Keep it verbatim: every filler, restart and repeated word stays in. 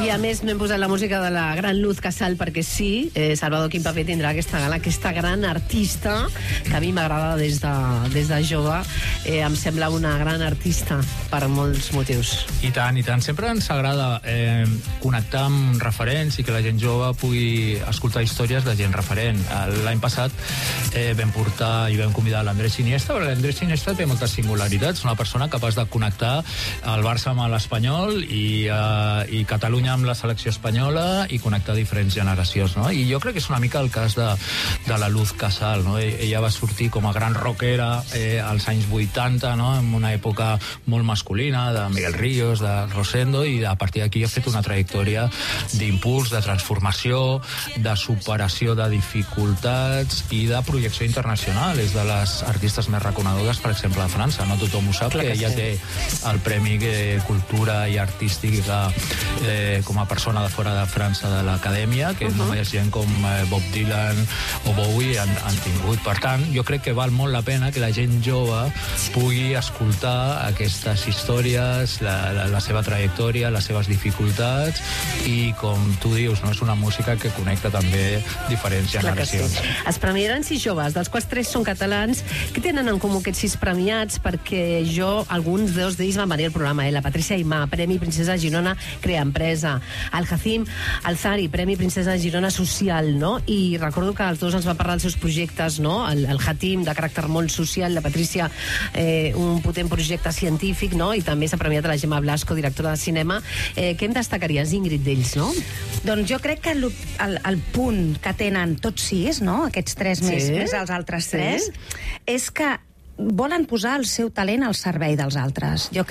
I a més no hem posat la música de la gran Luz Casal perquè sí, eh, Salvador Quim Paper tindrà aquesta gala, aquesta gran artista que a mi m'agrada des, de, des de jove. Eh, em sembla una gran artista per molts motius. I tant, i tant. Sempre ens agrada eh, connectar amb referents i que la gent jove pugui escoltar històries de gent referent. L'any passat eh, vam portar i vam convidar l'Andrés Iniesta, perquè l'Andrés Iniesta té moltes singularitats, una persona capaç de connectar el Barça amb l'Espanyol i, eh, i Catalunya amb la selecció espanyola i connectar diferents generacions, no? I jo crec que és una mica el cas de, de la Luz Casal, no? Ella va sortir com a gran rockera eh, als anys vuitanta, no? En una època molt masculina, de Miguel Ríos, de Rosendo, i a partir d'aquí ha fet una trajectòria d'impuls, de transformació, de superació de dificultats i de projecció internacional. És de les artistes més reconegudes, per exemple, a França. No tothom ho sap, que ella té el Premi de Cultura i Artística eh, com a persona de fora de França de l'Acadèmia, que uh -huh. només gent com eh, Bob Dylan o Bowie han, han tingut. Per tant, jo crec que val molt la pena que la gent jove pugui escoltar aquestes històries, la, la, la seva trajectòria, les seves dificultats, i, com tu dius, no, és una música que connecta també diferents generacions. Sí. Es premiaran sis joves, dels quals tres són catalans. Què tenen en comú aquests sis premiats? Perquè jo, alguns dos d'ells van venir al programa, eh? La Patricia Aimà, Premi Princesa Girona Crea Empresa, el Hacim Alzari, Premi Princesa Girona Social, no? I recordo que els dos ens van parlar dels seus projectes, no? El, el Hacim, de caràcter molt social, la Patricia, eh, un potent projecte científic, no? I també s'ha premiat a la Gemma Blasco, directora de cinema. Eh, què em destacaries, Ingrid, d'ells, no? Doncs jo crec que el, el, el punt que tenen tots sis, no? Aquests tres més, Sí? més els altres Sí? tres, és que volen posar el seu talent al servei dels altres. Jo